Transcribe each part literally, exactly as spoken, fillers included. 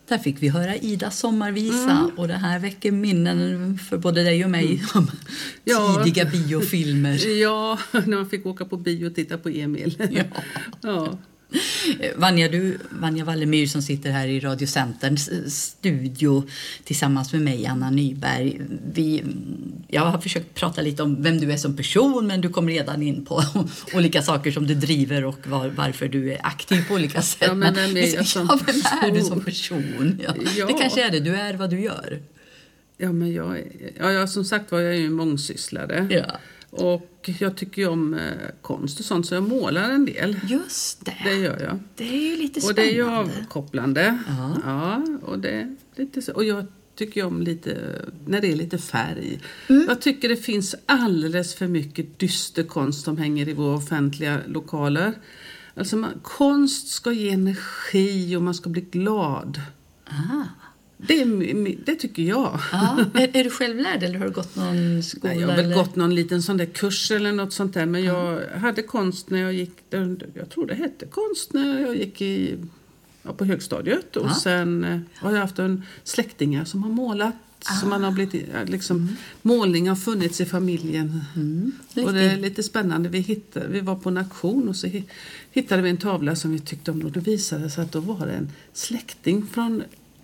Där fick vi höra Idas sommarvisa Mm. och det här väcker minnen för både dig och mig om Ja. tidiga biofilmer. Ja, när man fick åka på bio och titta på Emil. Ja. Ja. Vanja, du, Vanja Wallemyr som sitter här i Radiocenterns studio tillsammans med mig, Anna Nyberg. Vi, jag har försökt prata lite om vem du är som person, men du kom redan in på olika saker som du driver och var, varför du är aktiv på olika sätt. Ja, men vem är jag som ja, vem är du person? som person? Ja. Ja. Det kanske är det, du är vad du gör. Ja, men jag, ja, jag som sagt var, jag är ju mångsysslare. Ja. Och jag tycker ju om eh, konst och sånt, så jag målar en del. Just det. Det gör jag. Det är ju lite Och spännande. det är ju avkopplande. Ja. Ja, och det är lite så. Och jag tycker ju om lite, när det är lite färg. Mm. Jag tycker det finns alldeles för mycket dyster konst som hänger i våra offentliga lokaler. Alltså man, konst ska ge energi och man ska bli glad. Aha. Det, är, det tycker jag. Ja. Är, är du självlärd eller har du gått någon skola? Nej, jag har väl eller? gått någon liten sån där kurs eller något sånt där. Men jag hade konst när jag gick, jag tror det hette konst när jag gick i, ja, på högstadiet. Och Ja. sen eh, har jag haft en släktingar som har målat. Ah. Så man har blivit, ja, liksom, mm. målning har funnits i familjen. Mm. Och det är lite spännande. Vi, hittade, vi var på en auktion och så hittade vi en tavla som vi tyckte om. Och det visade sig att då var det en släkting från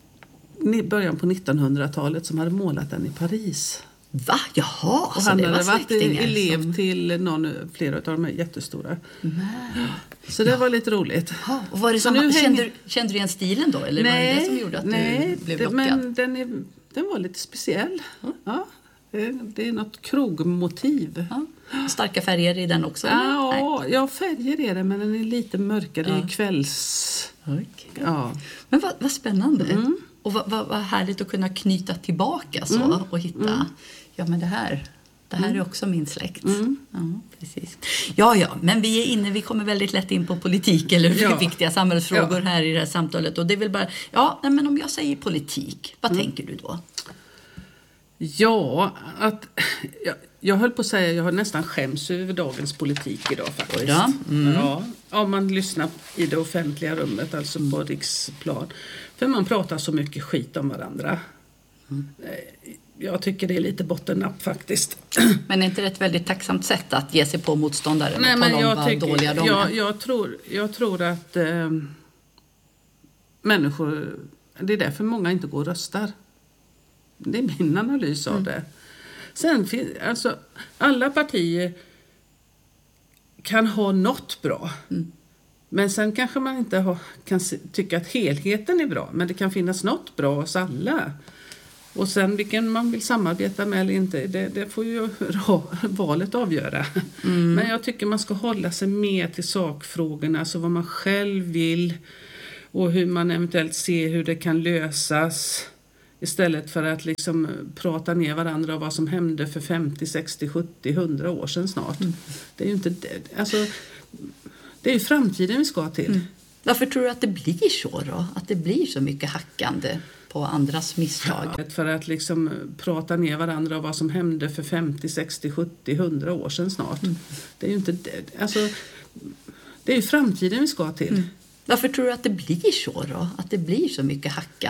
början på nittonhundratalet som hade målat den i Paris. Va? Jaha, Och så han det var hade varit släktingar elev som... till någon, flera av de här jättestora. Nej. Så det var lite roligt. Ja, och var det Så samma, nu kände, hänger- du- kände du igen stilen då? Eller var det det som gjorde att nej, du blev det, lockad? men den, är, den var lite speciell. Ja. Ja, det, det är något krogmotiv. Ja. Starka färger i den också? eller? Ja, ja, färger är det, men den är lite mörkare. Det är Ja. kvälls... Nej. Okej. Ja. Men vad, vad spännande. Mm. Och vad, vad, vad härligt att kunna knyta tillbaka så Mm. och hitta, ja men det här, det här är också min släkt. Mm. Ja, precis. Ja, ja, men vi är inne, vi kommer väldigt lätt in på politik eller Ja. viktiga samhällsfrågor Ja. här i det här samtalet. Och det är väl bara, ja, nej, men om jag säger politik, vad Mm. tänker du då? Ja, att... Jag, jag höll på att säga jag har nästan skäms över dagens politik idag faktiskt. Oj då. Mm. Ja, om man lyssnar i det offentliga rummet, alltså på riksplan. För man pratar så mycket skit om varandra. Mm. Jag tycker det är lite bottennapp faktiskt. Men är inte det ett väldigt tacksamt sätt att ge sig på motståndaren Nej, och men tala om jag, vad tycker, dåliga de är? jag, jag, tror, jag tror att eh, människor... Det är därför många inte går och röstar. Det är min analys av Mm. det. Sen finns... Alltså, alla partier kan ha något bra. Mm. Men sen kanske man inte har, kan se, tycka att helheten är bra. Men det kan finnas något bra hos alla. Och sen vilken man vill samarbeta med eller inte, det, det får ju valet avgöra. Mm. Men jag tycker man ska hålla sig mer till sakfrågorna, alltså vad man själv vill och hur man eventuellt ser hur det kan lösas. Istället för att liksom prata ner varandra och vad som hände för femtio, sextio, sjuttio, hundra år sedan snart. Mm. Det är ju inte det. Alltså, det är ju framtiden vi ska till. Mm. Varför tror du att det blir så då? Att det blir så mycket hackande på andras misstag? För att liksom prata ner varandra och vad som hände för femtio, sextio, sjuttio, hundra år sedan snart. Mm. Det är ju inte det. Alltså, det är ju framtiden vi ska till. Mm. Varför tror du att det blir så då? Att det blir så mycket hackande?